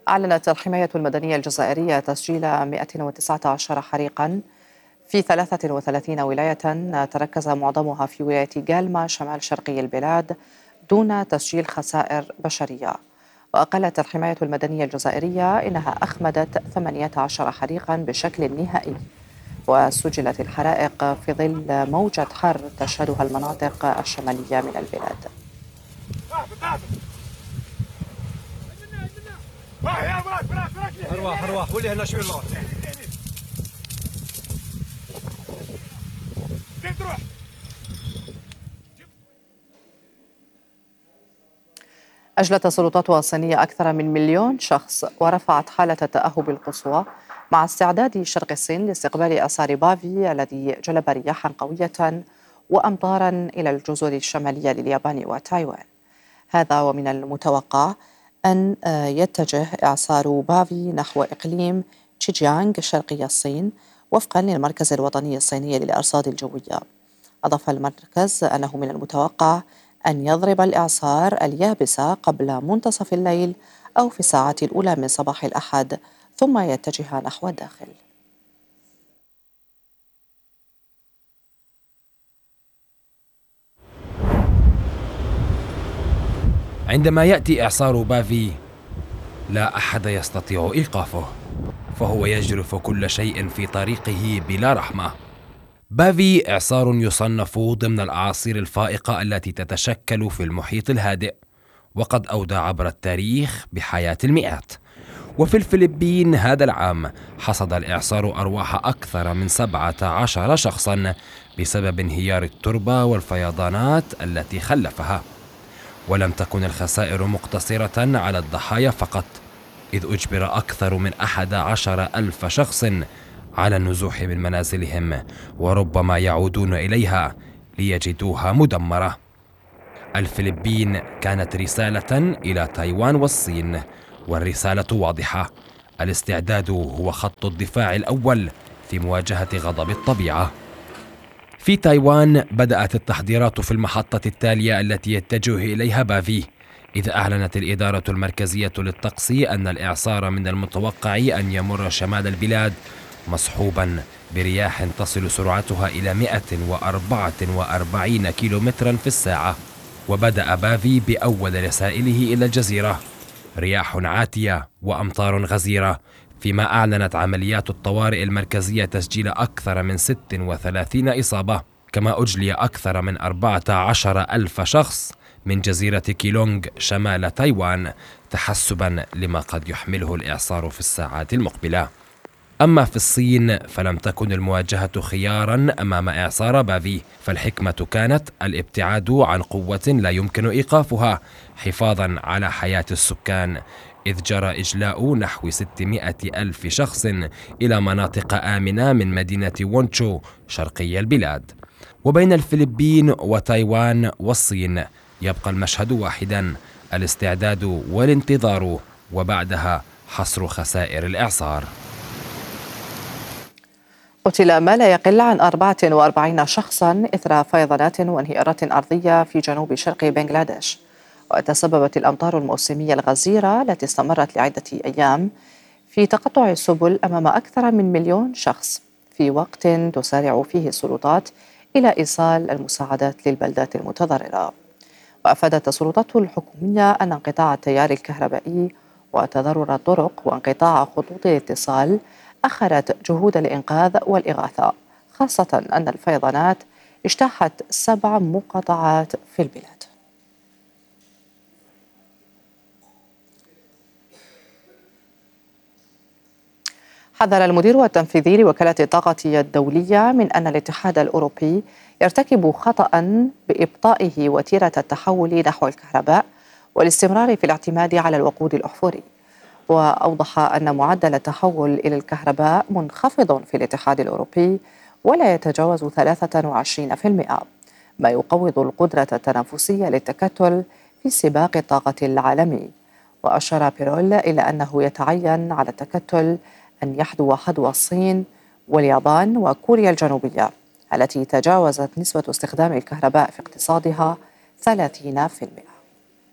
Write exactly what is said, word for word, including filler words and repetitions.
أعلنت الحماية المدنية الجزائرية تسجيل مئة وتسعة عشر حريقاً في ثلاثة وثلاثين ولاية، تركز معظمها في ولاية جالما شمال شرقي البلاد دون تسجيل خسائر بشرية. وقالت الحماية المدنية الجزائرية إنها أخمدت ثمانية عشر حريقاً بشكل نهائي، وسجلت الحرائق في ظل موجة حر تشهدها المناطق الشمالية من البلاد. ارواح ارواح ولي هنا شو الله تروح. أجلت السلطات الصينية أكثر من مليون شخص ورفعت حالة التأهب القصوى مع استعداد شرق الصين لاستقبال إعصار بافي الذي جلب رياحا قوية وأمطارا إلى الجزر الشمالية لليابان وتايوان. هذا ومن المتوقع أن يتجه إعصار بافي نحو إقليم تشيجيانغ شرقي الصين وفقا للمركز الوطني الصيني للأرصاد الجوية. أضاف المركز أنه من المتوقع أن يضرب الإعصار اليابسة قبل منتصف الليل أو في الساعات الأولى من صباح الأحد، ثم يتجه نحو الداخل. عندما يأتي إعصار بافي لا أحد يستطيع إيقافه، فهو يجرف كل شيء في طريقه بلا رحمة. بافي إعصار يصنف ضمن الأعاصير الفائقة التي تتشكل في المحيط الهادئ، وقد أودى عبر التاريخ بحياة المئات. وفي الفلبين هذا العام حصد الإعصار أرواح أكثر من سبعة عشر شخصا بسبب انهيار التربة والفيضانات التي خلفها. ولم تكن الخسائر مقتصرة على الضحايا فقط، إذ أجبر أكثر من أحد عشر ألف شخص على النزوح من منازلهم، وربما يعودون إليها ليجدوها مدمرة. الفلبين كانت رسالة إلى تايوان والصين، والرسالة واضحة: الاستعداد هو خط الدفاع الأول في مواجهة غضب الطبيعة. في تايوان بدأت التحضيرات في المحطة التالية التي يتجه إليها بافي، إذ أعلنت الإدارة المركزية للطقس أن الإعصار من المتوقع أن يمر شمال البلاد مصحوبا برياح تصل سرعتها إلى مئة وأربعة وأربعين كيلومترا في الساعة. وبدأ بافي بأول رسائله إلى الجزيرة: رياح عاتية وأمطار غزيرة، فيما أعلنت عمليات الطوارئ المركزية تسجيل أكثر من ست وثلاثين إصابة، كما أجلي أكثر من أربعة عشر ألف شخص من جزيرة كيلونغ شمال تايوان تحسبا لما قد يحمله الإعصار في الساعات المقبلة. أما في الصين فلم تكن المواجهة خيارا أمام إعصار بافي، فالحكمة كانت الابتعاد عن قوة لا يمكن إيقافها حفاظا على حياة السكان، إذ جرى إجلاء نحو ستمائة ألف شخص إلى مناطق آمنة من مدينة وونشو شرقي البلاد. وبين الفلبين وتايوان والصين يبقى المشهد واحدا: الاستعداد والانتظار، وبعدها حصر خسائر الإعصار. قتل ما لا يقل عن أربعة وأربعين شخصا إثر فيضانات وانهيارات أرضية في جنوب شرق بنغلاديش. وتسببت الأمطار الموسمية الغزيرة التي استمرت لعدة أيام في تقطع السبل أمام أكثر من مليون شخص، في وقت تسارع فيه السلطات إلى إيصال المساعدات للبلدات المتضررة. وأفادت السلطات الحكومية أن انقطاع التيار الكهربائي وتضرر الطرق وانقطاع خطوط الاتصال أخرت جهود الإنقاذ والإغاثة، خاصة أن الفيضانات اجتاحت سبع مقاطعات في البلاد. حذر المدير التنفيذي لوكالة الطاقة الدولية من أن الاتحاد الأوروبي يرتكب خطأ بإبطائه وتيرة التحول نحو الكهرباء والاستمرار في الاعتماد على الوقود الأحفوري. وأوضح أن معدل التحول إلى الكهرباء منخفض في الاتحاد الأوروبي ولا يتجاوز ثلاثة وعشرين بالمئة، ما يقوض القدرة التنافسية للتكتل في سباق الطاقة العالمي. وأشار بيرول إلى أنه يتعين على التكتل أن يحذو حذو الصين واليابان وكوريا الجنوبية التي تجاوزت نسبة استخدام الكهرباء في اقتصادها ثلاثين بالمئة.